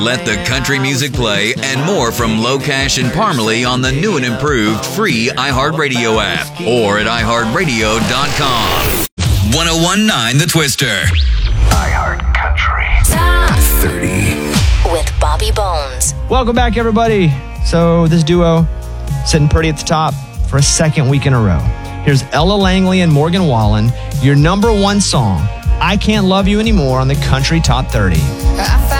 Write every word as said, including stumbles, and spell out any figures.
Let the country music play and more from Locash and Parmalee on the new and improved free iHeartRadio app or at i heart radio dot com. one oh one point nine The Twister. iHeart Country. Top thirty. with Bobby Bones. Welcome back, everybody. So this duo sitting pretty at the top for a second week in a row. Here's Ella Langley and Morgan Wallen, your number one song, I Can't Love You Anymore, on the Country Top thirty. I